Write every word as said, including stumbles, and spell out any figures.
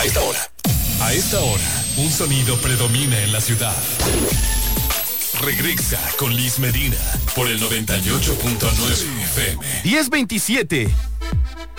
A esta hora. A esta hora, un sonido predomina en la ciudad. Regresa con Liz Medina por el noventa y ocho punto nueve F M. diez veintisiete.